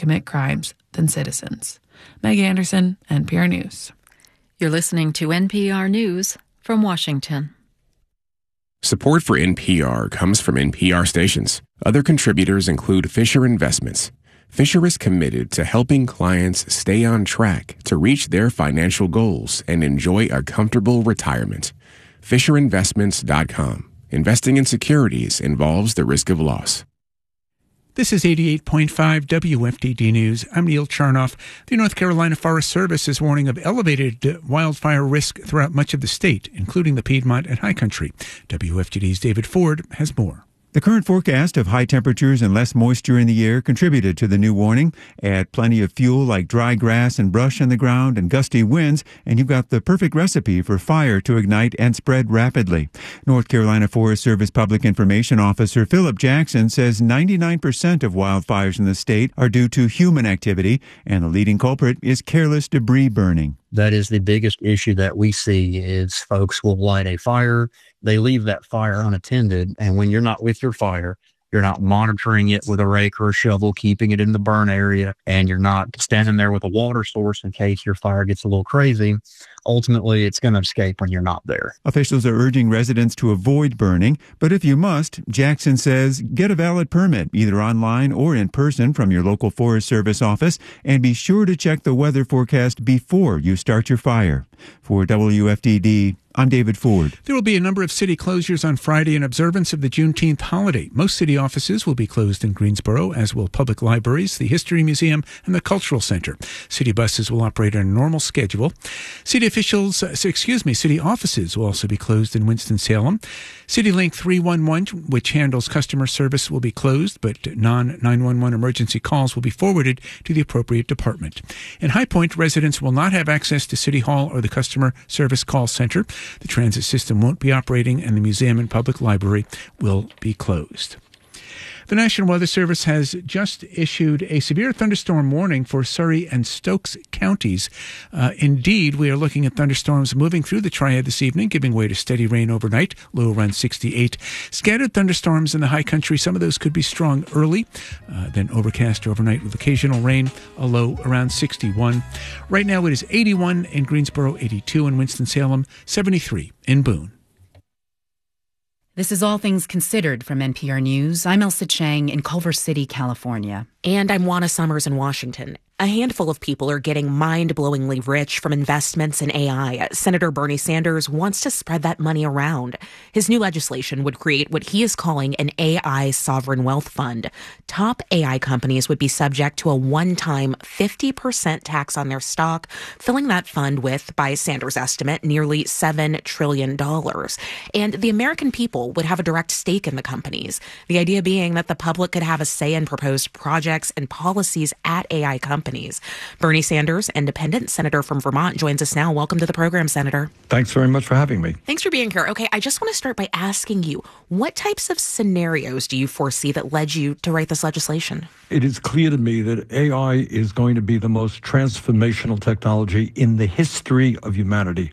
commit crimes than citizens. Meg Anderson, NPR News. You're listening to NPR News from Washington. Support for NPR comes from NPR stations. Other contributors include Fisher Investments. Fisher is committed to helping clients stay on track to reach their financial goals and enjoy a comfortable retirement. FisherInvestments.com. Investing in securities involves the risk of loss. This is 88.5 WFDD News. I'm Neil Charnoff. The North Carolina Forest Service is warning of elevated wildfire risk throughout much of the state, including the Piedmont and High Country. WFDD's David Ford has more. The current forecast of high temperatures and less moisture in the air contributed to the new warning. Add plenty of fuel like dry grass and brush on the ground and gusty winds, and you've got the perfect recipe for fire to ignite and spread rapidly. North Carolina Forest Service Public Information Officer Philip Jackson says 99% of wildfires in the state are due to human activity, and the leading culprit is careless debris burning. That is the biggest issue that we see is folks will light a fire. They leave that fire unattended. And when you're not with your fire, you're not monitoring it with a rake or a shovel, keeping it in the burn area, and you're not standing there with a water source in case your fire gets a little crazy. Ultimately, it's going to escape when you're not there. Officials are urging residents to avoid burning, but if you must, Jackson says, get a valid permit, either online or in person from your local Forest Service office, and be sure to check the weather forecast before you start your fire. For WFDD, I'm David Ford. There will be a number of city closures on Friday in observance of the Juneteenth holiday. Most city offices will be closed in Greensboro, as will public libraries, the History Museum, and the Cultural Center. City buses will operate on a normal schedule. City offices will also be closed in Winston-Salem. CityLink 311, which handles customer service, will be closed, but non-911 emergency calls will be forwarded to the appropriate department. In High Point, residents will not have access to City Hall or the Customer Service Call Center. The transit system won't be operating, and the museum and public library will be closed. The National Weather Service has just issued a severe thunderstorm warning for Surrey and Stokes counties. Indeed, we are looking at thunderstorms moving through the Triad this evening, giving way to steady rain overnight, low around 68. Scattered thunderstorms in the High Country. Some of those could be strong early, then overcast overnight with occasional rain, a low around 61. Right now it is 81 in Greensboro, 82 in Winston-Salem, 73 in Boone. This is All Things Considered from NPR News. I'm Elsa Chang in Culver City, California. And I'm Juana Summers in Washington. A handful of people are getting mind-blowingly rich from investments in AI. Senator Bernie Sanders wants to spread that money around. His new legislation would create what he is calling an AI sovereign wealth fund. Top AI companies would be subject to a one-time 50% tax on their stock, filling that fund with, by Sanders' estimate, nearly $7 trillion. And the American people would have a direct stake in the companies. The idea being that the public could have a say in proposed projects and policies at AI companies. Bernie Sanders, independent senator from Vermont, joins us now. Welcome to the program, Senator. Thanks very much for having me. Thanks for being here. Okay, I just want to start by asking you, what types of scenarios do you foresee that led you to write this legislation? It is clear to me that AI is going to be the most transformational technology in the history of humanity.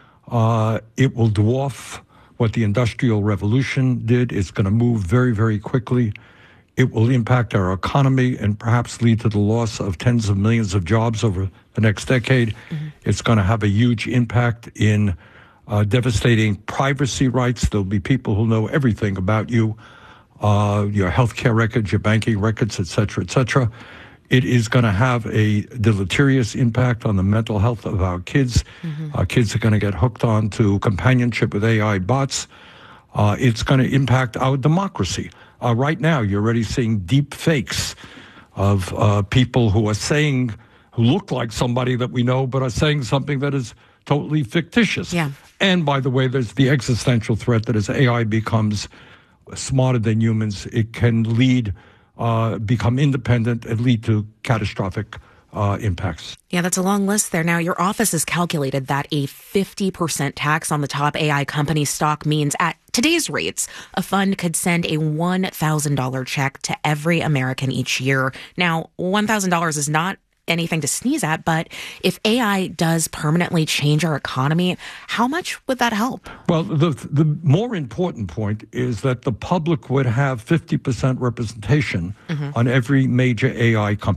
It will dwarf what the Industrial Revolution did. It's going to move very, very quickly. It will impact our economy and perhaps lead to the loss of tens of millions of jobs over the next decade. Mm-hmm. It's going to have a huge impact in devastating privacy rights. There'll be people who know everything about you, your healthcare records, your banking records, et cetera, et cetera. It is going to have a deleterious impact on the mental health of our kids. Mm-hmm. Our kids are going to get hooked on to companionship with AI bots. It's going to impact our democracy. Right now, you're already seeing deep fakes of people who look like somebody that we know, but are saying something that is totally fictitious. Yeah. And by the way, there's the existential threat that as AI becomes smarter than humans, it can become independent and lead to catastrophic impacts. Yeah, that's a long list there. Now, your office has calculated that a 50% tax on the top AI company stock means at today's rates, a fund could send a $1,000 check to every American each year. Now, $1,000 is not anything to sneeze at, but if AI does permanently change our economy, how much would that help? Well, the more important point is that the public would have 50% representation on every major AI company.